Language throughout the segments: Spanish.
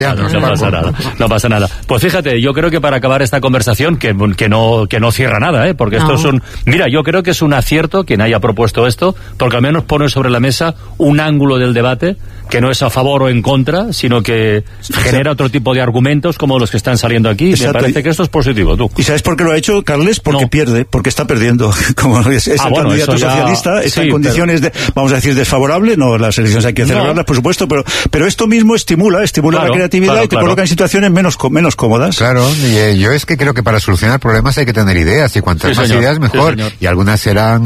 No pasa nada. Pues fíjate, yo creo que para acabar esta conversación, que no cierra nada, porque esto es mira, yo creo que es un acierto quien haya propuesto esto, porque al menos pone sobre la mesa un ángulo del debate que no es a favor o en contra, sino que genera otro tipo de argumentos como los que están saliendo aquí. Me parece que esto es positivo, tú. ¿Y sabes por qué lo ha hecho, Carles? Porque pierde, porque está perdiendo. Como es el candidato socialista, está en condiciones vamos a decir, desfavorables. No, las elecciones hay que celebrarlas, por supuesto, pero esto mismo estimula la creatividad y te coloca en situaciones menos cómodas. Claro, y yo es que creo que para solucionar problemas hay que tener ideas, y cuantas más ideas mejor. Y algunas serán,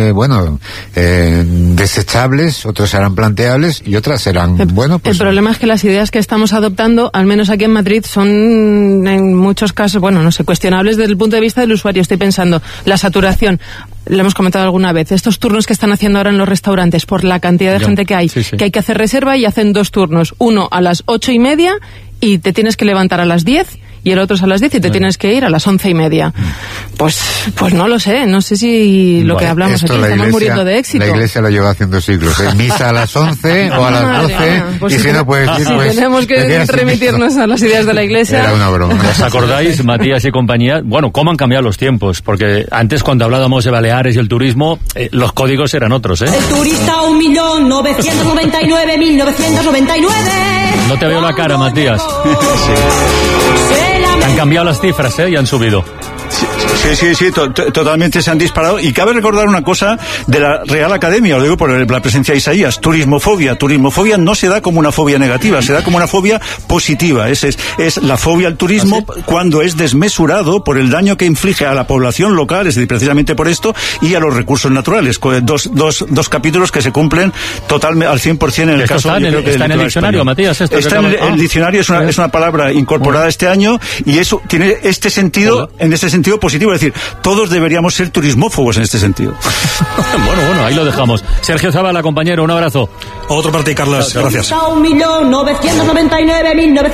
desechables, otras serán planteables y otras serán, el problema es que las ideas que estamos adoptando, al menos aquí en Madrid, son en muchos casos, cuestionables desde el punto de vista del usuario. Estoy pensando, la saturación. Lo hemos comentado alguna vez, estos turnos que están haciendo ahora en los restaurantes, por la cantidad de gente que hay, que hay que hacer reserva, y hacen 2 turnos, uno a las 8:30 y te tienes que levantar a las 10, y el otro es a las 10 y te tienes que ir a las 11:30. Pues no lo sé, no sé si lo que hablamos aquí estamos muriendo de éxito. La Iglesia lo lleva haciendo siglos, misa a las 11 o a las 12, y si no puedes ir, pues tenemos que remitirnos a las ideas de la Iglesia. Era una broma. ¿Os acordáis, Matías y compañía? Cómo han cambiado los tiempos, porque antes, cuando hablábamos de Baleares y el turismo, los códigos eran otros, El turista 1.999.999. No te veo la cara, Matías. Han cambiado las cifras, y han subido. Sí, totalmente se han disparado. Y cabe recordar una cosa de la Real Academia, lo digo por la presencia de Isaías: turismofobia no se da como una fobia negativa, se da como una fobia positiva. Es la fobia al turismo cuando es desmesurado por el daño que inflige a la población local, es decir, precisamente por esto, y a los recursos naturales. Dos capítulos que se cumplen totalmente al 100% en el caso. Está en el diccionario, Matías. Está en el diccionario, es una palabra incorporada este año, y eso tiene este sentido, en este sentido positivo. Es decir, todos deberíamos ser turismófobos en este sentido. Bueno, ahí lo dejamos. Sergio Zavala, compañero, un abrazo. Otro para ti, Carlos. Gracias. 1.999.999.